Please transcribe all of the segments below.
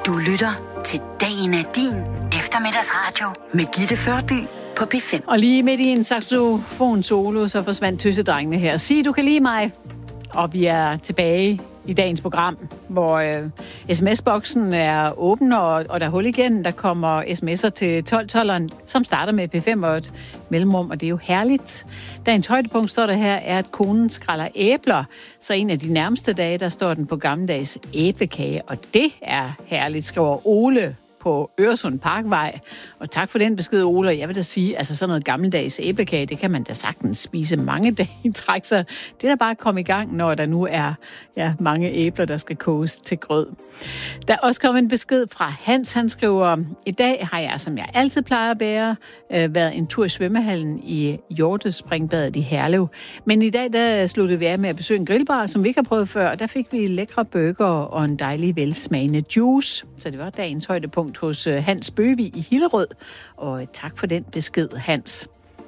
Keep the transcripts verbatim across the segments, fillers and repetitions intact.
Du lytter til Dagen er din eftermiddagsradio med Gitte Førby på P fem. Og lige midt i en saxofon solo, så forsvandt tøsedrengene her. Sig, du kan lide mig. Og vi er tilbage i dagens program, hvor øh, sms-boksen er åben, og, og der er hul igen. Der kommer sms'er til tolv-tolveren, som starter med P fem og et mellemrum, og det er jo herligt. Dagens højdepunkt, står der her, er, at konen skræller æbler. Så en af de nærmeste dage, der står den på gammeldags æblekage, og det er herligt, skriver Ole på Øresund Parkvej. Og tak for den besked, Ole. Jeg vil da sige, altså sådan noget gammeldags æblekage, det kan man da sagtens spise mange dage i træk, så det er da bare at komme i gang, når der nu er ja, mange æbler, der skal koges til grød. Der er også kommet en besked fra Hans. Han skriver, i dag har jeg, som jeg altid plejer at være, øh, været en tur i svømmehallen i Hjortespringbadet i Herlev. Men i dag, der sluttede vi af med at besøge en grillbar, som vi ikke har prøvet før, og der fik vi lækre burger og en dejlig velsmagende juice. Så det var dagens højdepunkt hos Hans Bøvig i Hillerød, og tak for den besked, Hans.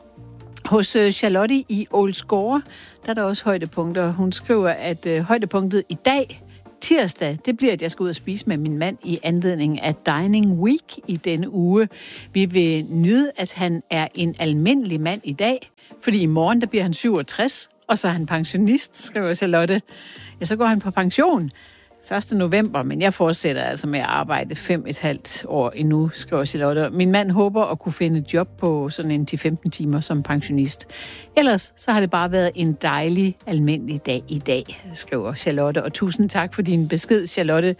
Hos Charlotte i Ålsgårde, der er der også højdepunkter. Hun skriver, at øh, højdepunktet i dag, tirsdag, det bliver, at jeg skal ud og spise med min mand i anledning af Dining Week i denne uge. Vi vil nyde, at han er en almindelig mand i dag, fordi i morgen, der bliver han syvogtres, og så er han pensionist, skriver Charlotte. Ja, så går han på pension første november, men jeg fortsætter altså med at arbejde fem et halvt år endnu, skriver Charlotte. Min mand håber at kunne finde et job på sådan en til femten timer som pensionist. Ellers så har det bare været en dejlig, almindelig dag i dag, skriver Charlotte. Og tusind tak for din besked, Charlotte.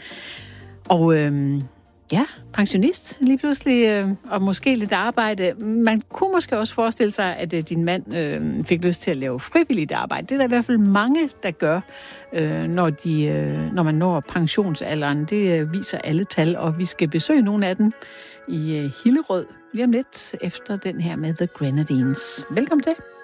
Og øhm, ja, pensionist lige pludselig, øh, og måske lidt arbejde. Man kunne måske også forestille sig, at øh, din mand øh, fik lyst til at lave frivilligt arbejde. Det er der i hvert fald mange, der gør, øh, når, de, øh, når man når pensionsalderen. Det øh, viser alle tal, og vi skal besøge nogle af dem i øh, Hillerød lige om lidt efter den her med The Grenadines. Velkommen til.